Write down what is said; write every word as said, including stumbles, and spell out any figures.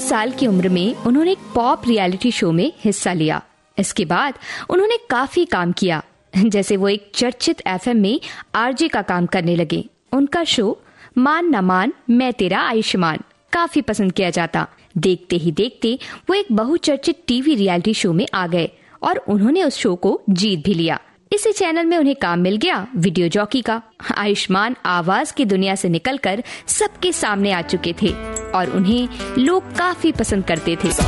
साल की उम्र में उन्होंने एक पॉप रियलिटी शो में हिस्सा लिया। इसके बाद उन्होंने काफी काम किया, जैसे वो एक चर्चित एफएम में आरजे का काम करने लगे। उनका शो मान न मान मैं तेरा आयुष्मान काफी पसंद किया जाता। देखते ही देखते वो एक बहुचर्चित टीवी रियलिटी शो में आ गए और उन्होंने उस शो को जीत भी लिया। इसी चैनल में उन्हें काम मिल गया वीडियो जॉकी का। आयुष्मान आवाज की दुनिया से निकलकर सबके सामने आ चुके थे और उन्हें लोग काफी पसंद करते थे।